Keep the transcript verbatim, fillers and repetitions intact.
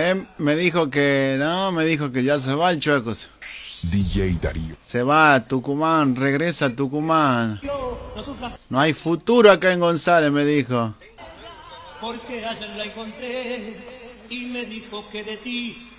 Eh, me dijo que no, me dijo que ya se va el Chueco. D J Darío. Se va a Tucumán, regresa a Tucumán. No hay futuro acá en González, me dijo. Porque ayer la encontré y me dijo que de ti